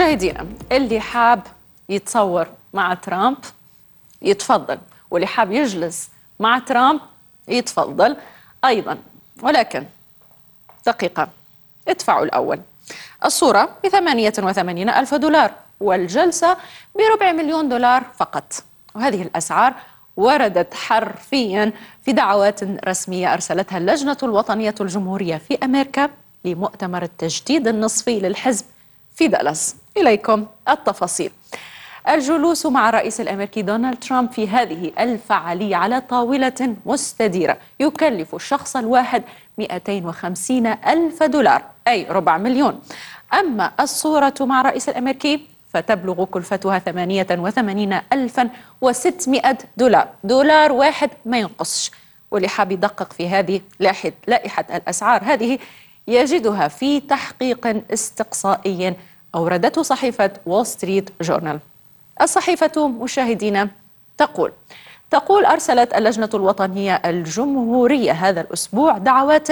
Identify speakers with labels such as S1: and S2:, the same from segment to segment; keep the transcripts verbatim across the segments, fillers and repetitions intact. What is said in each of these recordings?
S1: مشاهدينا، اللي حاب يتصور مع ترامب يتفضل، واللي حاب يجلس مع ترامب يتفضل أيضا، ولكن دقيقة، ادفعوا الأول. الصورة بثمانية وثمانين ألف دولار والجلسة بربع مليون دولار فقط. وهذه الأسعار وردت حرفيا في دعوات رسمية أرسلتها اللجنة الوطنية الجمهورية في أمريكا لمؤتمر التجديد النصفي للحزب في دالاس. إليكم التفاصيل. الجلوس مع الرئيس الأمريكي دونالد ترامب في هذه الفعالية على طاولة مستديرة يكلف الشخص الواحد مئتين وخمسين ألف دولار، أي ربع مليون. أما الصورة مع الرئيس الأمريكي فتبلغ كلفتها ثمانية وثمانين ألفا وستمائة دولار، دولار واحد ما ينقصش. واللي حاب يدقق في هذه لائحة الأسعار هذه يجدها في تحقيق استقصائي أوردته صحيفة وول ستريت جورنال. الصحيفة مشاهدينا تقول تقول أرسلت اللجنة الوطنية الجمهورية هذا الأسبوع دعوات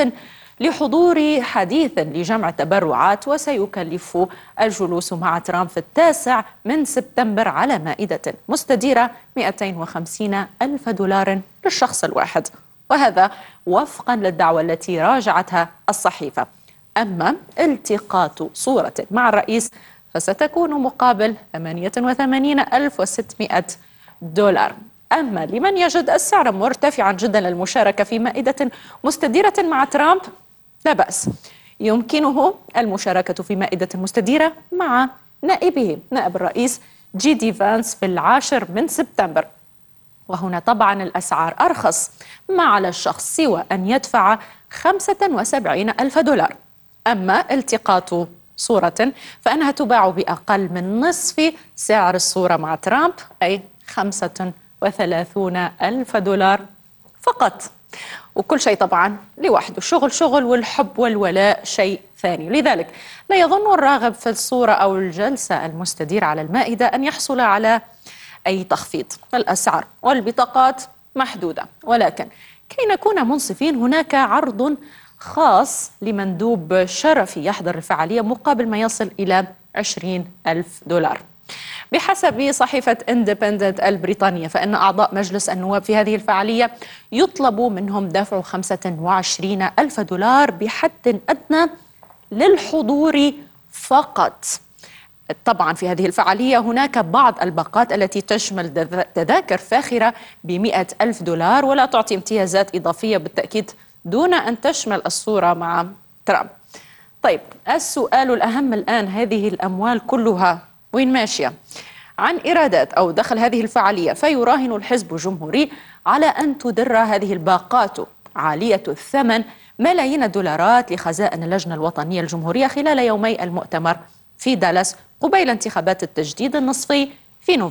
S1: لحضور حديث لجمع تبرعات، وسيكلف الجلوس مع ترامب في التاسع من سبتمبر على مائدة مستديرة مئتين وخمسين ألف دولار للشخص الواحد، وهذا وفقا للدعوة التي راجعتها الصحيفة. أما التقاط صورة مع الرئيس فستكون مقابل ثمانية وثمانين ألف وستمائة دولار. أما لمن يجد السعر مرتفعا جدا للمشاركة في مائدة مستديرة مع ترامب لا بأس، يمكنه المشاركة في مائدة مستديرة مع نائبه نائب الرئيس جي دي فانس في العاشر من سبتمبر. وهنا طبعا الأسعار أرخص، ما على الشخص سوى أن يدفع خمسة وسبعين ألف دولار. أما التقاط صورة فإنها تباع بأقل من نصف سعر الصورة مع ترامب، أي خمسة وثلاثون ألف دولار فقط. وكل شيء طبعا لوحده، شغل شغل والحب والولاء شيء ثاني. لذلك لا يظن الراغب في الصورة أو الجلسة المستديرة على المائدة أن يحصل على أي تخفيض. الأسعار والبطاقات محدودة، ولكن كي نكون منصفين هناك عرض خاص لمندوب شرفي يحضر الفعالية مقابل ما يصل إلى عشرين ألف دولار. بحسب صحيفة اندبندنت البريطانية فإن أعضاء مجلس النواب في هذه الفعالية يطلب منهم دفع خمسة وعشرين ألف دولار بحد أدنى للحضور فقط. طبعا في هذه الفعالية هناك بعض الباقات التي تشمل تذاكر فاخرة بمئة ألف دولار ولا تعطي امتيازات إضافية بالتأكيد دون أن تشمل الصورة مع ترامب. طيب، السؤال الأهم الآن، هذه الأموال كلها وين ماشية؟ عن إيرادات أو دخل هذه الفعالية فيراهن الحزب الجمهوري على أن تدر هذه الباقات عالية الثمن ملايين الدولارات لخزائن اللجنة الوطنية الجمهورية خلال يومي المؤتمر في دالاس قبيل انتخابات التجديد النصفي في نوفمبر.